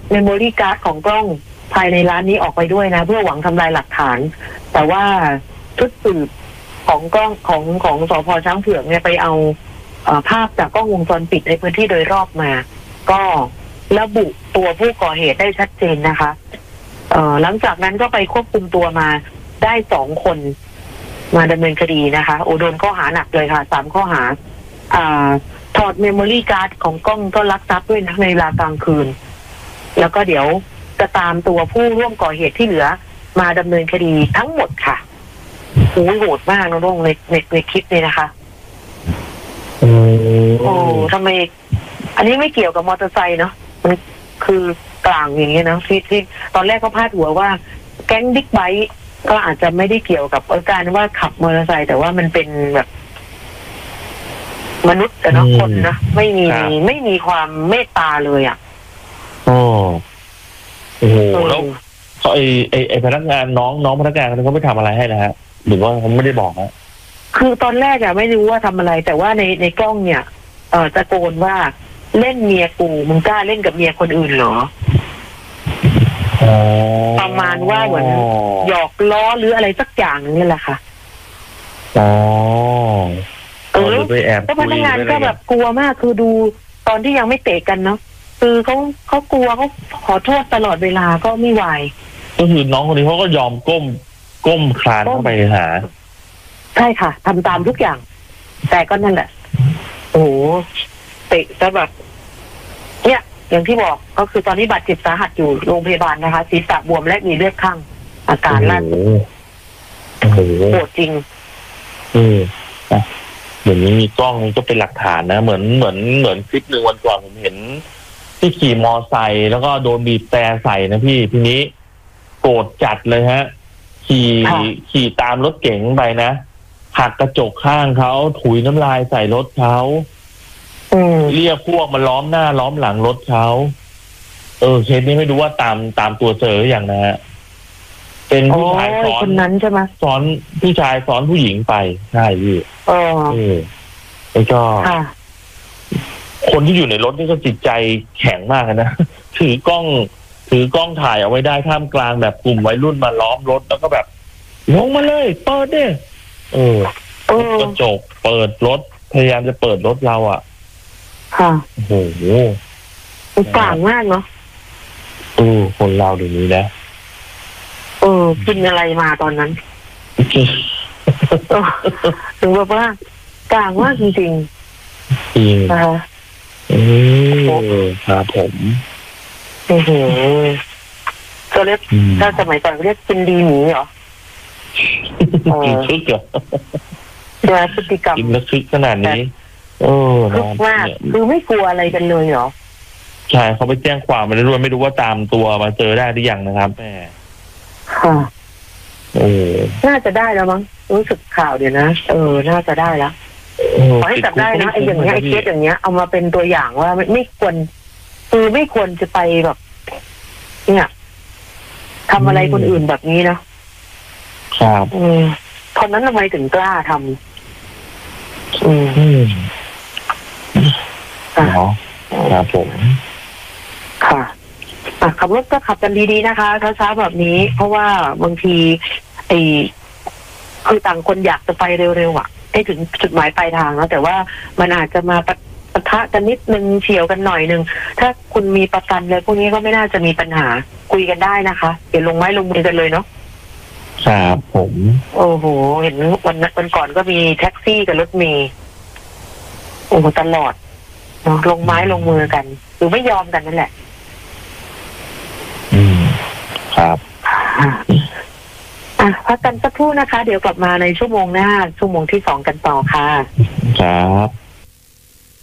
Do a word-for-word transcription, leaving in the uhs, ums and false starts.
เมมโมรี่การ์ดของกล้องภายในร้านนี้ออกไปด้วยนะเพื่อหวังทำลายหลักฐานแต่ว่าชุดสืบของกล้องของของสภ.ช้างเผือกเนี่ยไปเอาเอ่อภาพจากกล้องวงจรปิดในพื้นที่โดยรอบมาก็ระบุตัวผู้ก่อเหตุได้ชัดเจนนะคะเอ่อหลังจากนั้นก็ไปควบคุมตัวมาได้สองคนมาดำเนินคดีนะคะโอโดนข้อหาหนักเลยค่ะสามข้อหาอ่าถอดเมมโมรี่การ์ดของกล้องก็ลักทรัพย์ด้วยนะในเวลากลางคืนแล้วก็เดี๋ยวจะตามตัวผู้ร่วมก่อเหตุที่เหลือมาดำเนินคดีทั้งหมดค่ะโหโหดมากนะน้องในในในคลิปนี้นะคะโอ้ทำไมอันนี้ไม่เกี่ยวกับมอเตอร์ไซค์เนาะมันคือกลางอย่างเงี้ยนะที่ที่ตอนแรกเขาพาดหัวว่าแก๊งบิ๊กไบค์ก็อาจจะไม่ได้เกี่ยวกับการว่าขับมอเตอร์ไซค์แต่ว่ามันเป็นแบบมนุษย์แต่เนาะคนนะไม่มีไม่มีความเมตตาเลยอ่ะโอ้โอ้โหแล้วไอไอไอพนักงานน้องน้องพนักงานเขาไม่ทำอะไรให้นะฮะหรือว่าเขาไม่ได้บอกนะคือตอนแรกอะไม่รู้ว่าทำอะไรแต่ว่าในในกล้องเนี่ยเออตะโกนว่าเล่นเมียกูมึงกล้าเล่นกับเมียคนอื่นเหรอประมาณว่าเหมือนหยอกล้อหรืออะไรสักอย่างนี่แหละค่ะอ๋อเออแล้วพนักงานก็แบบกลัวมากคือดูตอนที่ยังไม่เตะกันเนาะคือเขาเขากลัวเขาขอโทษตลอดเวลาก็ไม่ไหวก็คือน้องคนนี้เขาก็ยอมก้มก้มคลานเข้าไปหาใช่ค่ะทำตามทุกอย่างแต่ก็นั่นแหละโอ้โหเตะซะแบบเนี่ยอย่างที่บอกก็คือตอนนี้บาดเจ็บสาหัสอยู่โรงพยาบาลนะคะศีรษะบวมและมีเลือดข้างอาการล่าสุดโหดจริงเออเดี๋ยวนี้มีกล้องนี้ก็เป็นหลักฐานนะเหมือนเหมือนเหมือนคลิปหนึ่งวันก่อนผมเห็นที่ขี่มอไซค์แล้วก็โดนบีบแต่ใส่นะพี่ทีนี้โกรธจัดเลยฮะขี่ขี่ตามรถเก๋งไปนะหักกระจกข้างเขาถุยน้ำลายใส่รถเขาเรียกพวกมาล้อมหน้าล้อมหลังรถเขาเออเคสนี้ไม่รู้ว่าตามตามตัวเจออย่างนะฮะเป็นผู้ชายซ้อนคนนั้นใช่ไหมซ้อนผู้ชายซ้อนผู้หญิงไปใช่พี่เออแล้วก็คนที่อยู่ในรถนี่ก็จิตใจแข็งมากนะถือกล้องถือกล้องถ่ายเอาไว้ได้ท่ามกลางแบบกลุ่มวัยรุ่นมาล้อมรถแล้วก็แบบลงมาเลยเปิดดิเออกระจกเปิดรถพยายามจะเปิดรถเราอ่ะค่ะโอ้โหกลางมากเนาะเออคนเราเดี๋ยวนี้นะเออกินอะไรมาตอนนั้นถึงแบบว่ากลางมากจริงๆจริงนะคะเออครับผมโอ้โหก็เรียกถ้าสมัยก่อนเรียกกินดีหมีเหรอกินคึกเหรอโดยพฤติกรรมกินแล้วคึกขนาดนี้เออคึกมากคือไม่กลัวอะไรกันเลยเหรอใช่เขาไปแจ้งความมาแล้วด้วยไม่รู้ว่าตามตัวมาเจอได้หรือยังนะครับแม่ค่ะเออน่าจะได้แล้วมั้งรู้สึกข่าวเดี๋ยวนะเออน่าจะได้แล้วขอให้จับได้นะไอ้อย่างเงี้ยไอ้เคสอย่างเงี้ยเอามาเป็นตัวอย่างว่าไม่ไม่ควรคือไม่ควรจะไปแบบเนี่ยทำอะไรคนอื่นแบบนี้นะครับอืมคนนั้นทำไมถึงกล้าทำอืมอ๋อครับผมค่ะอ่ะขับรถก็ขับกันดีๆนะคะเช้าๆแบบนี้เพราะว่าบางทีไอ้คือต่างคนอยากจะไปเร็วๆอ่ะให้ถึงจุดหมายปลายทางแล้วแต่ว่ามันอาจจะมาปะปะทะกันนิดนึงเฉียวกันหน่อยนึงถ้าคุณมีประกันเลยพวกนี้ก็ไม่น่าจะมีปัญหาคุยกันได้นะคะอย่าลงไม้ลงมือกันเลยเนาะครับผมโอ้โหเห็นวันวันก่อนก็มีแท็กซี่กับรถเมล์โอ้โหตลอดเนาะลงไม้ลงมือกันหรือไม่ยอมกันนั่นแหละอืมครับอ่ะพักกันสักครู่นะคะเดี๋ยวกลับมาในชั่วโมงหน้าชั่วโมงที่สองกันต่อค่ะครับ